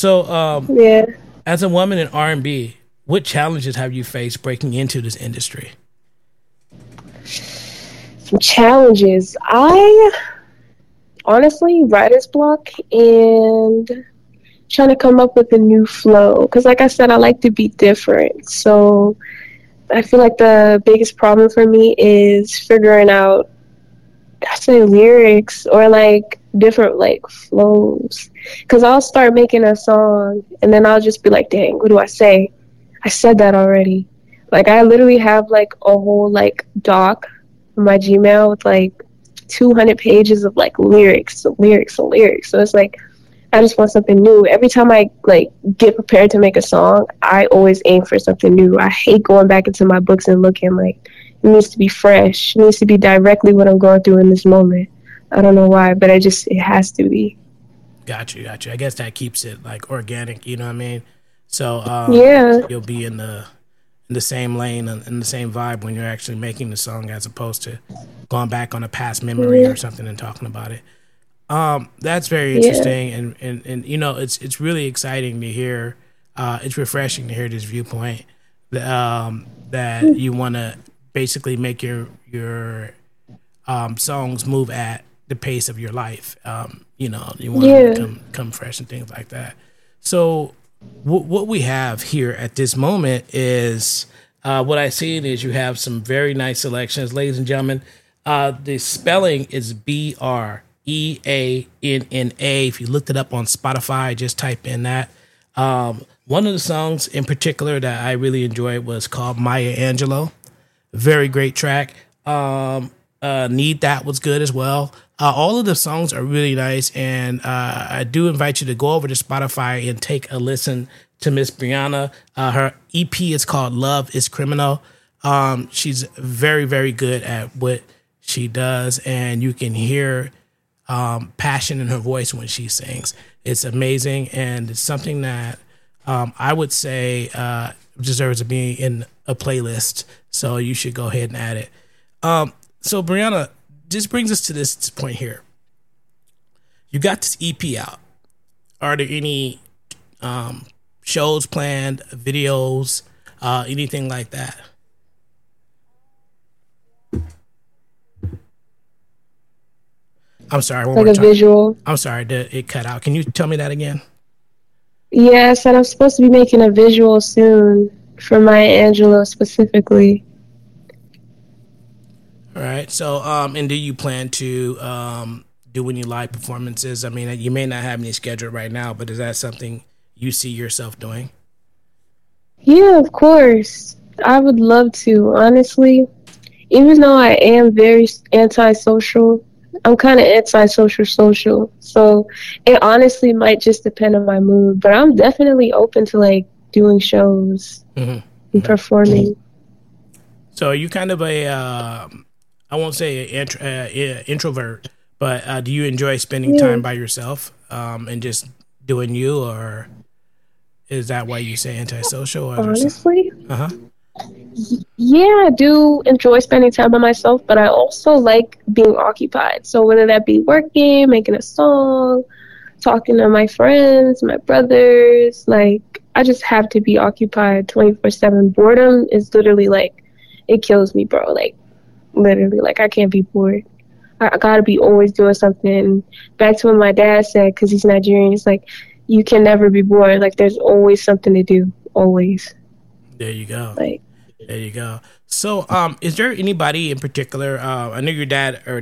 So, Yeah. as a woman in R&B, what challenges have you faced breaking into this industry? Some challenges. I honestly writer's block and trying to come up with a new flow. Because, like I said, I like to be different. So I feel like the biggest problem for me is figuring out, I say, lyrics or like different like flows. Because I'll start making a song and then I'll just be like, dang, what do I say? I said that already. Like I literally have like a whole like doc on my Gmail with like 200 pages of like lyrics. So it's like I just want something new. Every time I like get prepared to make a song, I always aim for something new. I hate going back into my books and looking like it needs to be fresh. It needs to be directly what I'm going through in this moment. I don't know why, but it has to be. Got you. I guess that keeps it like organic. You know what I mean? So Yeah. you'll be in the same lane and in the same vibe when you're actually making the song, as opposed to going back on a past memory Yeah. or something and talking about it. That's very Yeah. interesting, and you know, it's really exciting to hear. It's refreshing to hear this viewpoint that you want to basically make your songs move at the pace of your life. You know, you want them to Yeah. come fresh and things like that. So, what we have here at this moment is what I see is you have some very nice selections, ladies and gentlemen. The spelling is Breanna. If you looked it up on Spotify, just type in that. One of the songs in particular that I really enjoyed was called Maya Angelou. Very great track. Need That was good as well. All of the songs are really nice, and I do invite you to go over to Spotify and take a listen to Miss Breanna. Her EP is called Love is Criminal. She's very, very good at what she does, and you can hear passion in her voice when she sings. It's amazing, and it's something that I would say deserves to be in a playlist, so you should go ahead and add it. So, Breanna, this brings us to this point here. You got this EP out. Are there any shows planned, videos, anything like that? I'm sorry, one Like more a time. visual. I'm sorry, it cut out. Can you tell me that again? Yeah, I said I'm supposed to be making a visual soon for Maya Angelou specifically. All right. So, and do you plan to do any live performances? I mean, you may not have any scheduled right now, but is that something you see yourself doing? Yeah, of course. I would love to, honestly. Even though I am very antisocial, I'm kind of antisocial social. So it honestly might just depend on my mood, but I'm definitely open to like doing shows and performing. So, are you kind of a, I won't say introvert, but do you enjoy spending Yeah, time by yourself and just doing you, or is that why you say antisocial? Or is there some? honestly. Uh huh. Yeah, I do enjoy spending time by myself, but I also like being occupied. So whether that be working, making a song, talking to my friends, my brothers, like I just have to be occupied 24/7. Boredom is literally like it kills me, bro. Like literally, like I can't be bored. I gotta be always doing something. Back to what my dad said, because he's Nigerian, he's like, you can never be bored. Like there's always something to do, always. There you go. Like There you go. So, is there anybody in particular? I know your dad, or